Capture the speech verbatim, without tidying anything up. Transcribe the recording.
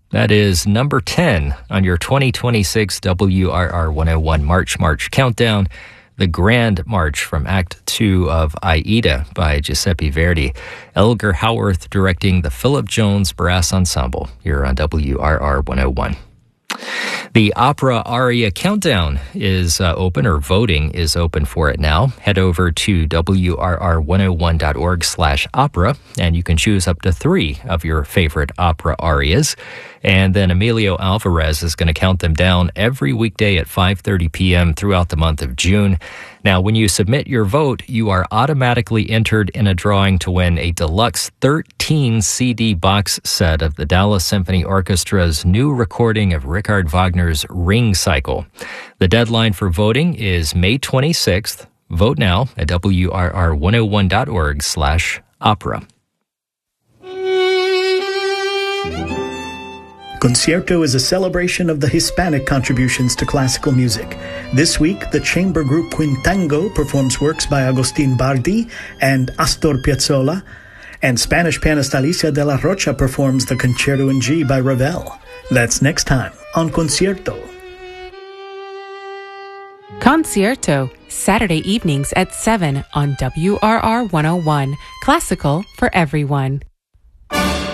That is number ten on your twenty twenty-six W R R one oh one March March Countdown, the Grand March from Act two of Aida by Giuseppe Verdi. Elgar Howarth directing the Philip Jones Brass Ensemble. You're on W R R one oh one. The Opera Aria Countdown is uh, open, or voting is open for it now. Head over to W R R one oh one dot org slash opera, and you can choose up to three of your favorite opera arias. And then Emilio Alvarez is going to count them down every weekday at five thirty p.m. throughout the month of June. Now, when you submit your vote, you are automatically entered in a drawing to win a deluxe thirteen C D box set of the Dallas Symphony Orchestra's new recording of Richard Wagner's Ring Cycle. The deadline for voting is May twenty-sixth. Vote now at W R R one oh one dot org slash opera. Concierto is a celebration of the Hispanic contributions to classical music. This week, the chamber group Quintango performs works by Agustin Bardi and Astor Piazzolla, and Spanish pianist Alicia de la Rocha performs the Concerto in G by Ravel. That's next time on Concierto. Concierto, Saturday evenings at seven on W R R one oh one. Classical for everyone.